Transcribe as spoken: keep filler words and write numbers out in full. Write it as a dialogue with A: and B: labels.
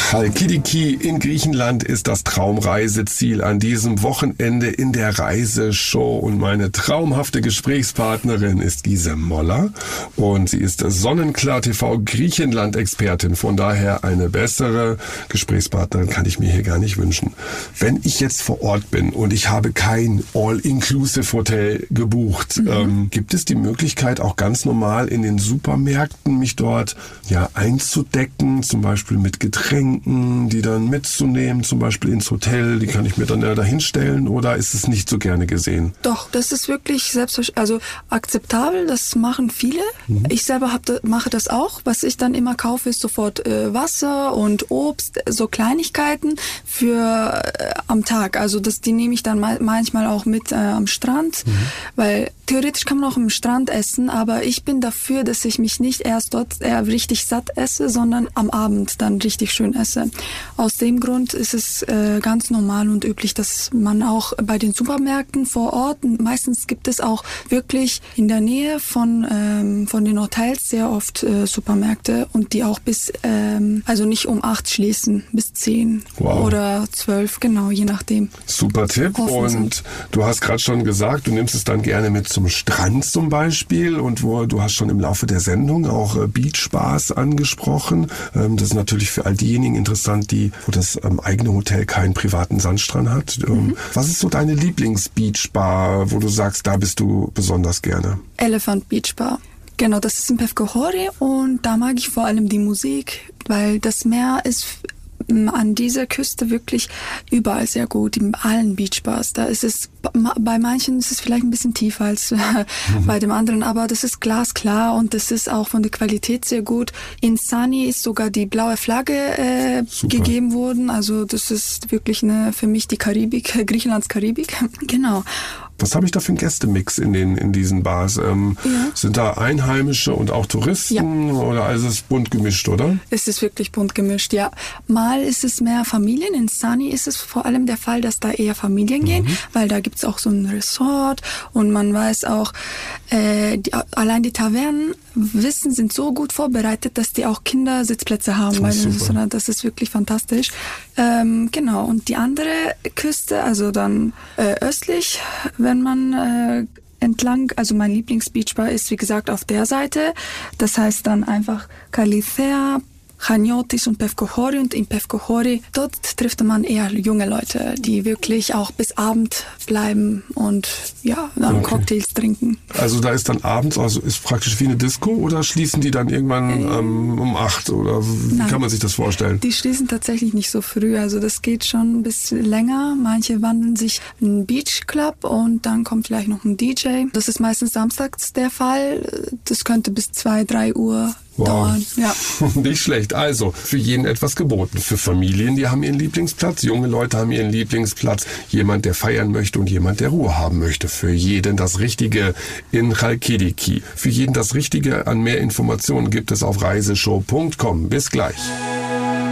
A: Chalkidiki in Griechenland ist das Traumreiseziel an diesem Wochenende in der Reiseshow. Und meine traumhafte Gesprächspartnerin ist Gise Moller. Und sie ist Sonnenklar T V Griechenland-Expertin. Von daher eine bessere Gesprächspartnerin kann ich mir hier gar nicht wünschen. Wenn ich jetzt vor Ort bin und ich habe kein All-Inclusive-Hotel gebucht, mhm. ähm, gibt es die Möglichkeit, auch ganz normal in den Supermärkten mich dort ja einzudecken, zum Beispiel mit Getränken, die dann mitzunehmen, zum Beispiel ins Hotel, die kann ich mir dann ja dahin stellen, oder ist es nicht so gerne gesehen?
B: Doch, das ist wirklich selbstverständlich, also akzeptabel, das machen viele. Mhm. Ich selber hab, mache das auch. Was ich dann immer kaufe, ist sofort äh, Wasser und Obst, so Kleinigkeiten für äh, am Tag. Also das, die nehme ich dann ma- manchmal auch mit äh, am Strand, mhm. weil theoretisch kann man auch am Strand essen, aber ich bin dafür, dass ich mich nicht erst dort äh, richtig satt esse, sondern am Abend dann richtig schön esse. Aus dem Grund ist es äh, ganz normal und üblich, dass man auch bei den Supermärkten vor Ort, meistens gibt es auch wirklich in der Nähe von ähm, von den Hotels sehr oft äh, Supermärkte und die auch bis, ähm, also nicht um acht schließen, bis zehn wow. oder zwölf, genau, je nachdem.
A: Super Tipp. Und sind. Du hast gerade schon gesagt, du nimmst es dann gerne mit zum Strand zum Beispiel, und wo du hast schon im Laufe der Sendung auch äh, Beachbars angesprochen. Ähm, das ist natürlich für all diejenigen interessant, die, wo das ähm, eigene Hotel keinen privaten Sandstrand hat. Ähm, mhm. Was ist so deine Lieblings-Beachbar, wo du sagst, da bist du besonders gerne?
B: Elephant Beach Bar. Genau, das ist in Pefkohori und da mag ich vor allem die Musik, weil das Meer ist an dieser Küste wirklich überall sehr gut, in allen Beachbars. Da ist es, bei manchen ist es vielleicht ein bisschen tiefer als mhm. bei dem anderen, aber das ist glasklar und das ist auch von der Qualität sehr gut. In Sani ist sogar die blaue Flagge äh, gegeben worden, also das ist wirklich eine, für mich die Karibik, Griechenlands Karibik. Genau.
A: Was habe ich da für einen Gästemix in den in diesen Bars? Ähm, ja. Sind da Einheimische und auch Touristen ja. oder also ist es bunt gemischt, oder?
B: Es ist wirklich bunt gemischt, ja. Mal ist es mehr Familien. In Sani ist es vor allem der Fall, dass da eher Familien gehen, mhm. weil da gibt's auch so ein Resort und man weiß auch, äh, die, allein die Tavernen Wissen sind so gut vorbereitet, dass die auch Kindersitzplätze haben. Weil das, das ist wirklich fantastisch. Ähm, genau. Und die andere Küste, also dann äh, östlich, wenn man äh, entlang, also mein Lieblingsbeachbar ist wie gesagt auf der Seite. Das heißt dann einfach Kalithea, Chaniotis und Pefkohori, und in Pefkohori, dort trifft man eher junge Leute, die wirklich auch bis Abend bleiben und ja, dann okay. Cocktails trinken.
A: Also da ist dann abends, also ist praktisch wie eine Disco, oder schließen die dann irgendwann äh, ähm, um acht, oder wie nein, kann man sich das vorstellen?
B: Die schließen tatsächlich nicht so früh, also das geht schon ein bisschen länger. Manche wandeln sich in einen Beachclub und dann kommt vielleicht noch ein D J. Das ist meistens samstags der Fall. Das könnte bis zwei, drei Uhr
A: wow.
B: dauern. Ja.
A: Nicht schlecht. Also, für jeden etwas geboten. Für Familien, die haben ihren Lieblingsplatz. Junge Leute haben ihren Lieblingsplatz. Jemand, der feiern möchte, und jemand, der Ruhe haben möchte. Für jeden das Richtige in Chalkidiki. Für jeden das Richtige. An mehr Informationen gibt es auf reiseshow punkt com. Bis gleich.